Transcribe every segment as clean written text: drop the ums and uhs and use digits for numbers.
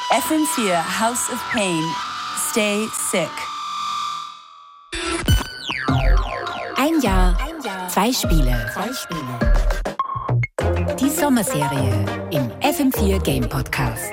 FM4 House of Pain. Stay sick. Ein Jahr, zwei Spiele. Die Sommerserie im FM4 Game Podcast.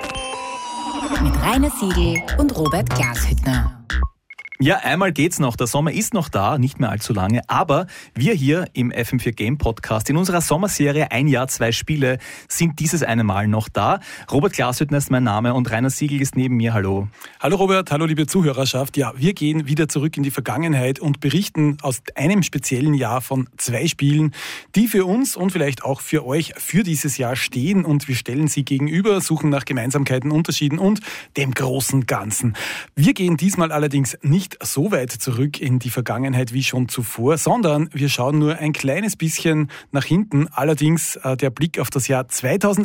Mit Rainer Siegel und Robert Glashüttner. Ja, einmal geht's noch. Der Sommer ist noch da, nicht mehr allzu lange. Aber wir hier im FM4 Game Podcast in unserer Sommerserie Ein Jahr, zwei Spiele sind dieses eine Mal noch da. Robert Glashüttner ist mein Name und Rainer Siegel ist neben mir. Hallo. Hallo Robert, hallo liebe Zuhörerschaft. Ja, wir gehen wieder zurück in die Vergangenheit und berichten aus einem speziellen Jahr von zwei Spielen, die für uns und vielleicht auch für euch für dieses Jahr stehen. Und wir stellen sie gegenüber, suchen nach Gemeinsamkeiten, Unterschieden und dem großen Ganzen. Wir gehen diesmal allerdings nicht so weit zurück in die Vergangenheit wie schon zuvor, sondern wir schauen nur ein kleines bisschen nach hinten. Allerdings der Blick auf das Jahr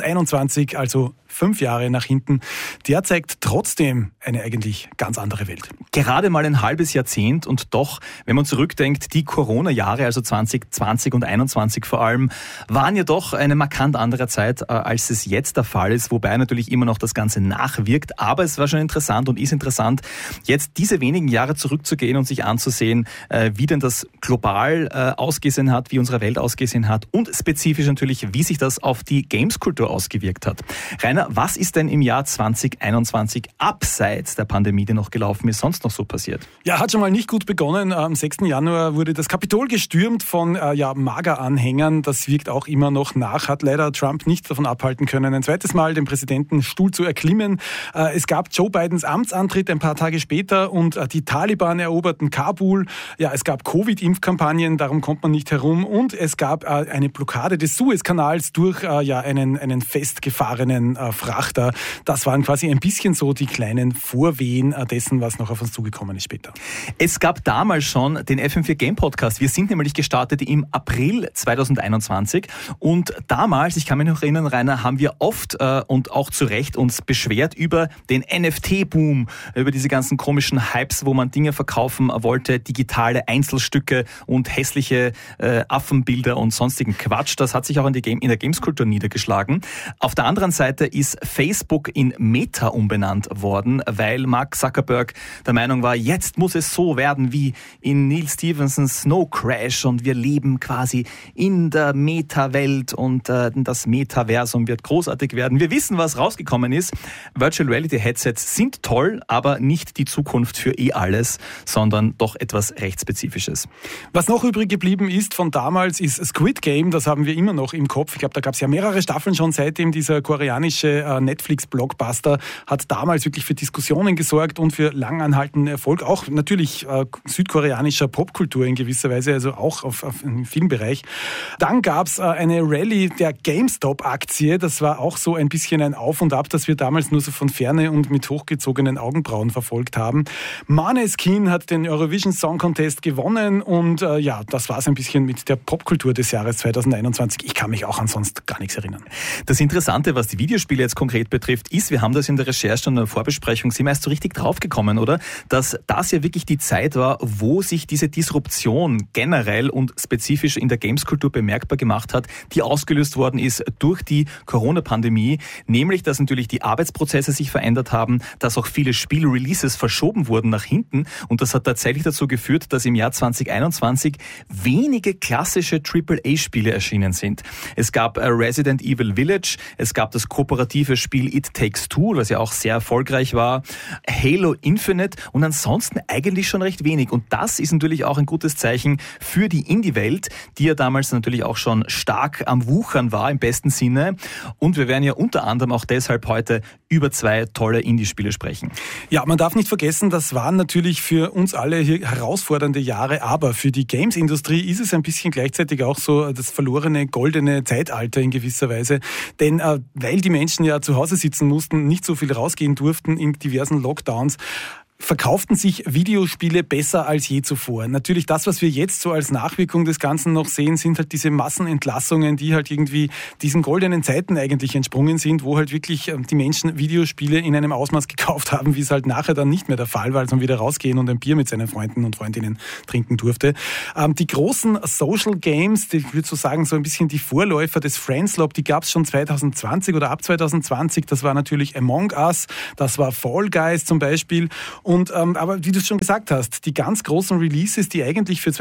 2021, also 5 Jahre nach hinten, der zeigt trotzdem eine eigentlich ganz andere Welt. Gerade mal ein halbes Jahrzehnt und doch, wenn man zurückdenkt, die Corona-Jahre, also 2020 und 2021 vor allem, waren ja doch eine markant andere Zeit, als es jetzt der Fall ist, wobei natürlich immer noch das Ganze nachwirkt. Aber es war schon interessant und ist interessant, jetzt diese wenigen Jahre zurückzugehen und sich anzusehen, wie denn das global ausgesehen hat, wie unsere Welt ausgesehen hat und spezifisch natürlich, wie sich das auf die Games-Kultur ausgewirkt hat. Rainer, was ist denn im Jahr 2021 abseits der Pandemie, die noch gelaufen ist, sonst noch so passiert? Ja, hat schon mal nicht gut begonnen. Am 6. Januar wurde das Kapitol gestürmt von MAGA-Anhängern. Das wirkt auch immer noch nach. Hat leider Trump nicht davon abhalten können, ein zweites Mal den Präsidentenstuhl zu erklimmen. Es gab Joe Bidens Amtsantritt ein paar Tage später und die Taliban eroberten Kabul. Ja, es gab Covid-Impfkampagnen, darum kommt man nicht herum. Und es gab eine Blockade des Suezkanals durch einen festgefahrenen Frachter. Das waren quasi ein bisschen so die kleinen Vorwehen dessen, was noch auf uns zugekommen ist später. Es gab damals schon den FM4 Game Podcast. Wir sind nämlich gestartet im April 2021 und damals, ich kann mich noch erinnern, Rainer, haben wir oft und auch zu Recht uns beschwert über den NFT-Boom, über diese ganzen komischen Hypes, wo man Dinge verkaufen wollte, digitale Einzelstücke und hässliche Affenbilder und sonstigen Quatsch. Das hat sich auch in der Gameskultur niedergeschlagen. Auf der anderen Seite ist Facebook in Meta umbenannt worden, weil Mark Zuckerberg der Meinung war, jetzt muss es so werden wie in Neil Stephensons Snow Crash und wir leben quasi in der Meta-Welt und das Metaversum wird großartig werden. Wir wissen, was rausgekommen ist. Virtual Reality Headsets sind toll, aber nicht die Zukunft für alles, sondern doch etwas recht Spezifisches. Was noch übrig geblieben ist von damals ist Squid Game, das haben wir immer noch im Kopf. Ich glaube, da gab es ja mehrere Staffeln schon seitdem. Dieser koreanische Netflix-Blockbuster hat damals wirklich für Diskussionen gesorgt und für langanhaltenden Erfolg. Auch natürlich südkoreanischer Popkultur in gewisser Weise, also auch im Filmbereich. Dann gab es eine Rallye der GameStop-Aktie. Das war auch so ein bisschen ein Auf und Ab, das wir damals nur so von Ferne und mit hochgezogenen Augenbrauen verfolgt haben. Måneskin hat den Eurovision Song Contest gewonnen und das war es ein bisschen mit der Popkultur des Jahres 2021. Ich kann mich auch ansonsten gar nichts erinnern. Das Interessante, was die Videospiele jetzt konkret betrifft, ist, wir haben das in der Recherche und in der Vorbesprechung, sind wir erst so richtig draufgekommen, oder? Dass das ja wirklich die Zeit war, wo sich diese Disruption generell und spezifisch in der Gameskultur bemerkbar gemacht hat, die ausgelöst worden ist durch die Corona-Pandemie, nämlich, dass natürlich die Arbeitsprozesse sich verändert haben, dass auch viele Spielreleases verschoben wurden nach hinten und das hat tatsächlich dazu geführt, dass im Jahr 2021 wenige klassische AAA-Spiele erschienen sind. Es gab Resident Evil Village, es gab das kooperative Spiel It Takes Two, was ja auch sehr erfolgreich war, Halo Infinite und ansonsten eigentlich schon recht wenig. Und das ist natürlich auch ein gutes Zeichen für die Indie-Welt, die ja damals natürlich auch schon stark am Wuchern war im besten Sinne. Und wir werden ja unter anderem auch deshalb heute über 2 tolle Indie-Spiele sprechen. Ja, man darf nicht vergessen, das waren natürlich für uns alle hier herausfordernde Jahre, aber für die Games-Industrie ist es ein bisschen gleichzeitig auch so das verlorene goldene Zeitalter in gewisser Weise. Denn weil die Menschen ja zu Hause sitzen mussten, nicht so viel rausgehen durften in diversen Lockdowns, verkauften sich Videospiele besser als je zuvor. Natürlich das, was wir jetzt so als Nachwirkung des Ganzen noch sehen, sind halt diese Massenentlassungen, die halt irgendwie diesen goldenen Zeiten eigentlich entsprungen sind, wo halt wirklich die Menschen Videospiele in einem Ausmaß gekauft haben, wie es halt nachher dann nicht mehr der Fall war, als man wieder rausgehen und ein Bier mit seinen Freunden und Freundinnen trinken durfte. Die großen Social Games, ich würde so sagen, so ein bisschen die Vorläufer des Friendslab, die gab es schon 2020 oder ab 2020. Das war natürlich Among Us, das war Fall Guys zum Beispiel. Und aber wie du es schon gesagt hast, die ganz großen Releases, die eigentlich für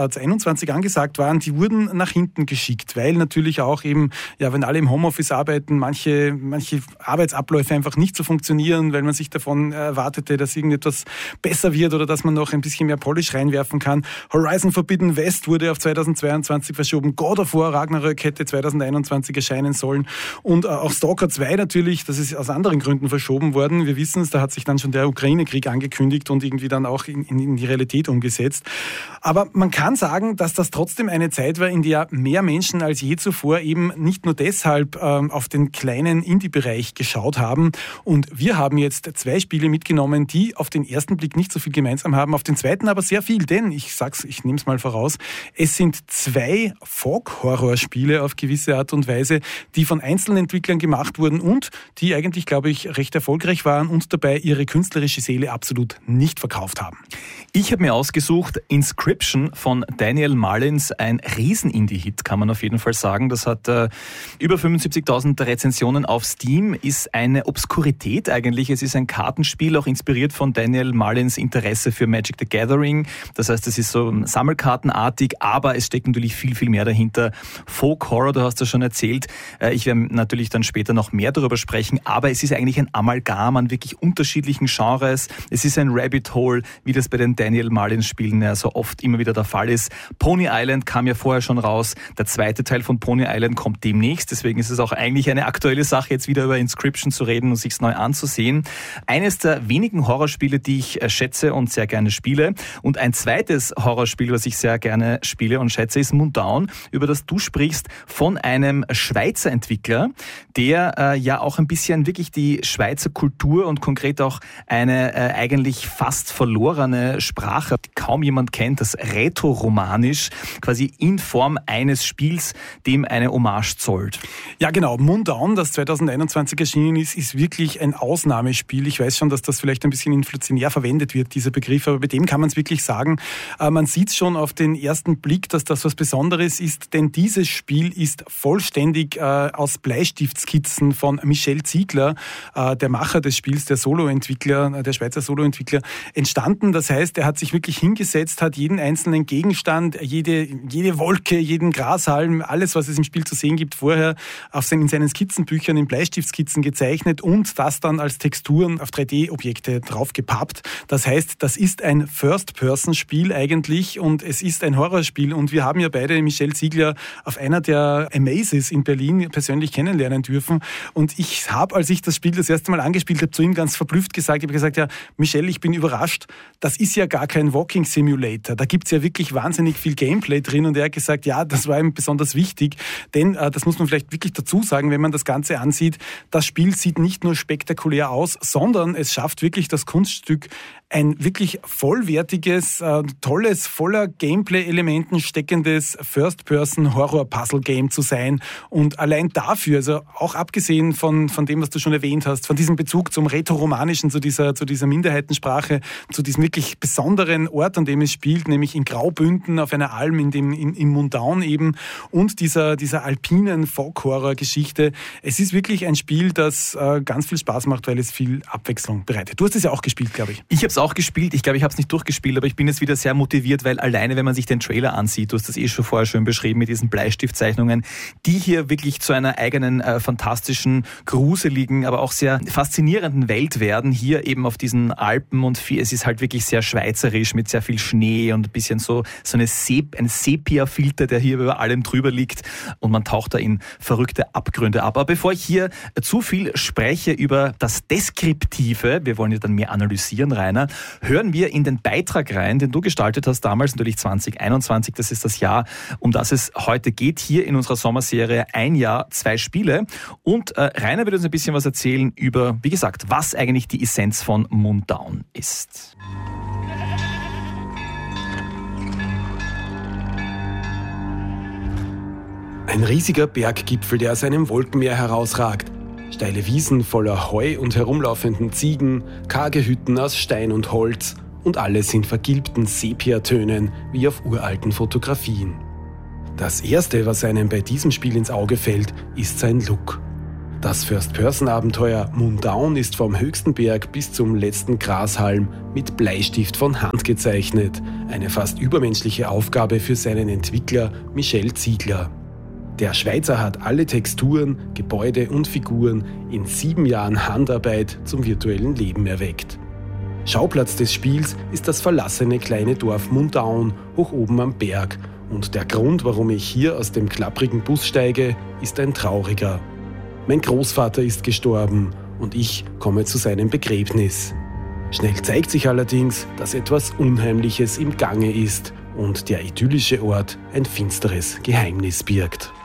2021 angesagt waren, die wurden nach hinten geschickt, weil natürlich auch eben, ja, wenn alle im Homeoffice arbeiten, manche Arbeitsabläufe einfach nicht so funktionieren, weil man sich davon erwartete, dass irgendetwas besser wird oder dass man noch ein bisschen mehr Polish reinwerfen kann. Horizon Forbidden West wurde auf 2022 verschoben. God of War Ragnarök hätte 2021 erscheinen sollen. Und auch Stalker 2 natürlich, das ist aus anderen Gründen verschoben worden. Wir wissen es, da hat sich dann schon der Ukraine-Krieg angekündigt und irgendwie dann auch in die Realität umgesetzt. Aber man kann sagen, dass das trotzdem eine Zeit war, in der mehr Menschen als je zuvor eben nicht nur deshalb auf den kleinen Indie-Bereich geschaut haben. Und wir haben jetzt 2 Spiele mitgenommen, die auf den ersten Blick nicht so viel gemeinsam haben, auf den zweiten aber sehr viel, denn ich nehme es mal voraus, es sind 2 Folk-Horror-Spiele auf gewisse Art und Weise, die von Einzelentwicklern gemacht wurden und die eigentlich, glaube ich, recht erfolgreich waren und dabei ihre künstlerische Seele absolut nicht verkauft haben. Ich habe mir ausgesucht Inscription von Daniel Mullins, ein Riesen-Indie-Hit, kann man auf jeden Fall sagen. Das hat über 75.000 Rezensionen auf Steam, ist eine Obskurität eigentlich. Es ist ein Kartenspiel, auch inspiriert von Daniel Mullins Interesse für Magic the Gathering. Das heißt, es ist so sammelkartenartig, aber es steckt natürlich viel, viel mehr dahinter. Folk Horror, du hast das schon erzählt. Ich werde natürlich dann später noch mehr darüber sprechen, aber es ist eigentlich ein Amalgam an wirklich unterschiedlichen Genres. Es ist ein Rabbit Hole, wie das bei den Daniel Mullins Spielen ja so oft immer wieder der Fall ist. Pony Island kam ja vorher schon raus. Der zweite Teil von Pony Island kommt demnächst. Deswegen ist es auch eigentlich eine aktuelle Sache, jetzt wieder über Inscription zu reden und sich es neu anzusehen. Eines der wenigen Horrorspiele, die ich schätze und sehr gerne spiele. Und ein zweites Horrorspiel, was ich sehr gerne spiele und schätze, ist Mundown, über das du sprichst, von einem Schweizer Entwickler, der ja auch ein bisschen wirklich die Schweizer Kultur und konkret auch eine eigentlich fast verlorene Sprache, die kaum jemand kennt, das Rätoromanisch, quasi in Form eines Spiels, dem eine Hommage zollt. Ja genau, Mundown, das 2021 erschienen ist wirklich ein Ausnahmespiel. Ich weiß schon, dass das vielleicht ein bisschen inflationär verwendet wird, dieser Begriff, aber bei dem kann man es wirklich sagen. Man sieht schon auf den ersten Blick, dass das was Besonderes ist, denn dieses Spiel ist vollständig aus Bleistiftskizzen von Michel Ziegler, der Macher des Spiels, der Solo-Entwickler, der Schweizer Solo-Entwickler, entstanden. Das heißt, er hat sich wirklich hingesetzt, hat jeden einzelnen Gegenstand, jede Wolke, jeden Grashalm, alles, was es im Spiel zu sehen gibt, vorher in seinen Skizzenbüchern in Bleistiftskizzen gezeichnet und das dann als Texturen auf 3D-Objekte draufgepappt. Das heißt, das ist ein First-Person-Spiel eigentlich und es ist ein Horrorspiel und wir haben ja beide Michel Ziegler auf einer der Amazes in Berlin persönlich kennenlernen dürfen und ich habe, als ich das Spiel das erste Mal angespielt habe, zu ihm ganz verblüfft gesagt, ja, Michel, ich bin überrascht, das ist ja gar kein Walking Simulator, da gibt es ja wirklich wahnsinnig viel Gameplay drin und er hat gesagt, ja, das war ihm besonders wichtig, denn das muss man vielleicht wirklich dazu sagen, wenn man das Ganze ansieht, das Spiel sieht nicht nur spektakulär aus, sondern es schafft wirklich das Kunststück, ein wirklich vollwertiges, tolles, voller Gameplay-Elementen steckendes First-Person-Horror-Puzzle-Game zu sein. Und allein dafür, also auch abgesehen von dem, was du schon erwähnt hast, von diesem Bezug zum Rätoromanischen, zu dieser Minderheitensprache, zu diesem wirklich besonderen Ort, an dem es spielt, nämlich in Graubünden auf einer Alm im Mundown eben und dieser alpinen Folk-Horror-Geschichte. Es ist wirklich ein Spiel, das ganz viel Spaß macht, weil es viel Abwechslung bereitet. Du hast es ja auch gespielt, glaube ich. Ich habe es auch gespielt. Ich glaube, ich habe es nicht durchgespielt, aber ich bin jetzt wieder sehr motiviert, weil alleine, wenn man sich den Trailer ansieht, du hast das schon vorher schön beschrieben mit diesen Bleistiftzeichnungen, die hier wirklich zu einer eigenen fantastischen, gruseligen, aber auch sehr faszinierenden Welt werden, hier eben auf diesen Alpen und es ist halt wirklich sehr schweizerisch mit sehr viel Schnee und ein bisschen so ein Sepia-Filter, der hier über allem drüber liegt und man taucht da in verrückte Abgründe ab. Aber bevor ich hier zu viel spreche über das Deskriptive, wir wollen ja dann mehr analysieren, Rainer, hören wir in den Beitrag rein, den du gestaltet hast damals, natürlich 2021. Das ist das Jahr, um das es heute geht, hier in unserer Sommerserie Ein Jahr, 2 Spiele. Und Rainer wird uns ein bisschen was erzählen über, wie gesagt, was eigentlich die Essenz von Moondown ist. Ein riesiger Berggipfel, der aus einem Wolkenmeer herausragt. Steile Wiesen voller Heu und herumlaufenden Ziegen, karge Hütten aus Stein und Holz und alles in vergilbten Sepiatönen wie auf uralten Fotografien. Das Erste, was einem bei diesem Spiel ins Auge fällt, ist sein Look. Das First-Person-Abenteuer Moondown ist vom höchsten Berg bis zum letzten Grashalm mit Bleistift von Hand gezeichnet. Eine fast übermenschliche Aufgabe für seinen Entwickler Michel Ziegler. Der Schweizer hat alle Texturen, Gebäude und Figuren in 7 Jahren Handarbeit zum virtuellen Leben erweckt. Schauplatz des Spiels ist das verlassene kleine Dorf Moondown hoch oben am Berg und der Grund, warum ich hier aus dem klapprigen Bus steige, ist ein trauriger. Mein Großvater ist gestorben und ich komme zu seinem Begräbnis. Schnell zeigt sich allerdings, dass etwas Unheimliches im Gange ist und der idyllische Ort ein finsteres Geheimnis birgt.